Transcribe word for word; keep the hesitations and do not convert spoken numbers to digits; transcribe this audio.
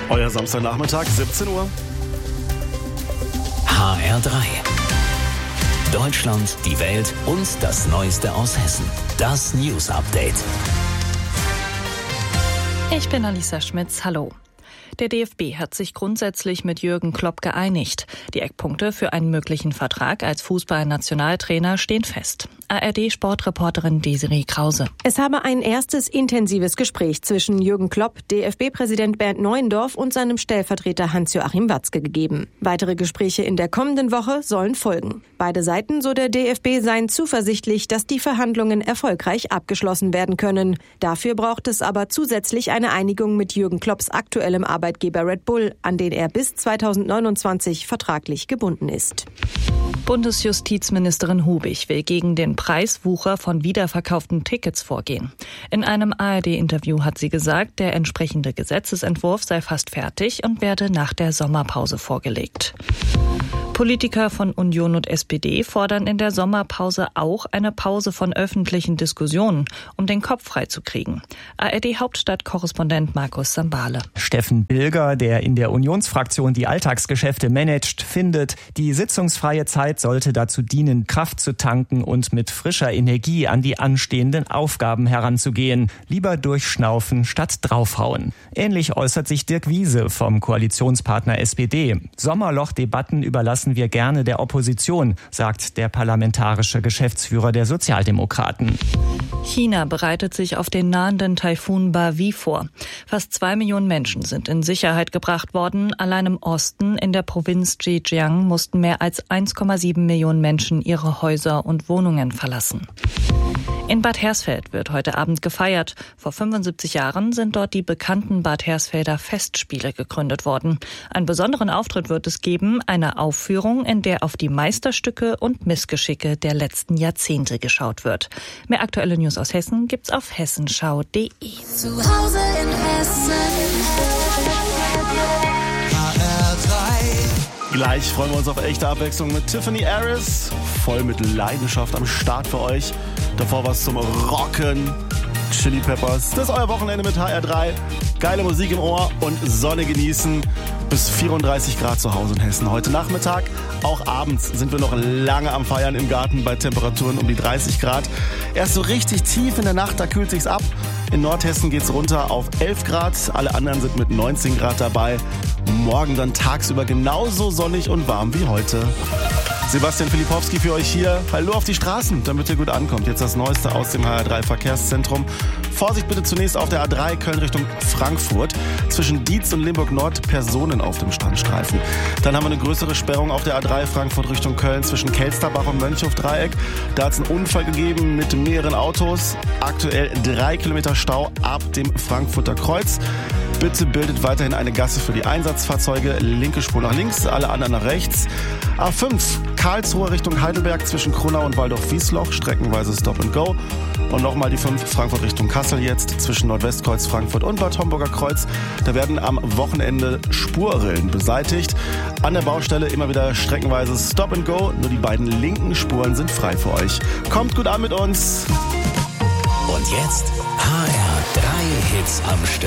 Euer Samstagnachmittag, siebzehn Uhr. H R drei. Deutschland, die Welt und das Neueste aus Hessen. Das News Update. Ich bin Alisa Schmitz. Hallo. Der D F B hat sich grundsätzlich mit Jürgen Klopp geeinigt. Die Eckpunkte für einen möglichen Vertrag als Fußballnationaltrainer stehen fest. A R D-Sportreporterin Desiree Krause. Es habe ein erstes intensives Gespräch zwischen Jürgen Klopp, D F B-Präsident Bernd Neuendorf und seinem Stellvertreter Hans-Joachim Watzke gegeben. Weitere Gespräche in der kommenden Woche sollen folgen. Beide Seiten, so der D F B, seien zuversichtlich, dass die Verhandlungen erfolgreich abgeschlossen werden können. Dafür braucht es aber zusätzlich eine Einigung mit Jürgen Klopps aktuellem Arbeitgeber Red Bull, an den er bis zweitausendneunundzwanzig vertraglich gebunden ist. Bundesjustizministerin Hubig will gegen den Preiswucher von wiederverkauften Tickets vorgehen. In einem A R D-Interview hat sie gesagt, der entsprechende Gesetzesentwurf sei fast fertig und werde nach der Sommerpause vorgelegt. Politiker von Union und S P D fordern in der Sommerpause auch eine Pause von öffentlichen Diskussionen, um den Kopf freizukriegen. A R D-Hauptstadtkorrespondent Markus Sambale. Steffen Bilger, der in der Unionsfraktion die Alltagsgeschäfte managt, findet, die sitzungsfreie Zeit sollte dazu dienen, Kraft zu tanken und mit frischer Energie an die anstehenden Aufgaben heranzugehen. Lieber durchschnaufen statt draufhauen. Ähnlich äußert sich Dirk Wiese vom Koalitionspartner S P D. Sommerlochdebatten überlassen wir gerne der Opposition, sagt der parlamentarische Geschäftsführer der Sozialdemokraten. China bereitet sich auf den nahenden Taifun Bavi vor. Fast zwei Millionen Menschen sind in Sicherheit gebracht worden. Allein im Osten in der Provinz Zhejiang mussten mehr als eins Komma sieben Millionen Menschen ihre Häuser und Wohnungen verlassen. In Bad Hersfeld wird heute Abend gefeiert. Vor fünfundsiebzig Jahren sind dort die bekannten Bad Hersfelder Festspiele gegründet worden. Einen besonderen Auftritt wird es geben, eine Aufführung, in der auf die Meisterstücke und Missgeschicke der letzten Jahrzehnte geschaut wird. Mehr aktuelle News aus Hessen gibt's auf hessenschau punkt de. Zu Hause in Hessen. H R drei. Gleich freuen wir uns auf echte Abwechslung mit Tiffany Harris. Voll mit Leidenschaft am Start für euch. Davor was zum Rocken. Chili Peppers. Das ist euer Wochenende mit H R drei. Geile Musik im Ohr und Sonne genießen. Bis vierunddreißig Grad zu Hause in Hessen. Heute Nachmittag, auch abends sind wir noch lange am Feiern im Garten bei Temperaturen um die dreißig Grad. Erst so richtig tief in der Nacht, da kühlt sich's ab. In Nordhessen geht's runter auf elf Grad. Alle anderen sind mit neunzehn Grad dabei. Morgen dann tagsüber genauso sonnig und warm wie heute. Sebastian Filipowski für euch hier. Hallo auf die Straßen, damit ihr gut ankommt. Jetzt das Neueste aus dem H R drei Verkehrszentrum. Vorsicht bitte zunächst auf der A drei Köln Richtung Frankfurt. Zwischen Dietz und Limburg Nord Personen auf dem Standstreifen. Dann haben wir eine größere Sperrung auf der A drei Frankfurt Richtung Köln zwischen Kelsterbach und Mönchhof-Dreieck. Da hat es einen Unfall gegeben mit mehreren Autos. Aktuell drei Kilometer Stau ab dem Frankfurter Kreuz. Bitte bildet weiterhin eine Gasse für die Einsatzfahrzeuge. Linke Spur nach links, alle anderen nach rechts. A fünf Karlsruhe Richtung Heidelberg zwischen Kronau und Waldorf-Wiesloch. Streckenweise Stop and Go. Und nochmal die fünf Frankfurt Richtung Kassel jetzt zwischen Nordwestkreuz Frankfurt und Bad Homburger Kreuz. Da werden am Wochenende Spurrillen beseitigt. An der Baustelle immer wieder streckenweise Stop and Go. Nur die beiden linken Spuren sind frei für euch. Kommt gut an mit uns. Und jetzt H R drei Hits am Stück.